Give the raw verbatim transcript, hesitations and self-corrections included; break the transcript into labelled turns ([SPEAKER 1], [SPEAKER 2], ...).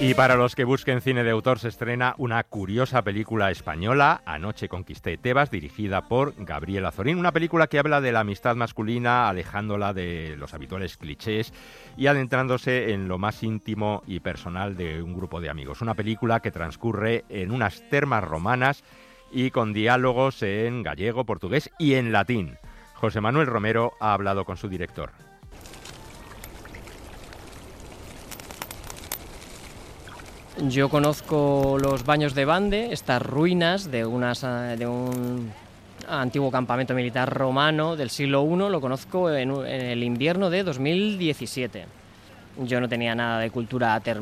[SPEAKER 1] Y para los que busquen cine de autor se estrena una curiosa película española, Anoche conquisté Tebas, dirigida por Gabriel Azorín. Una película que habla de la amistad masculina, alejándola de los habituales clichés y adentrándose en lo más íntimo y personal de un grupo de amigos. Una película que transcurre en unas termas romanas y con diálogos en gallego, portugués y en latín. José Manuel Romero ha hablado con su director.
[SPEAKER 2] Yo conozco los Baños de Bande, estas ruinas de, unas, de un antiguo campamento militar romano del siglo primero, lo conozco en, en el invierno de dos mil diecisiete. Yo no tenía nada de cultura termal.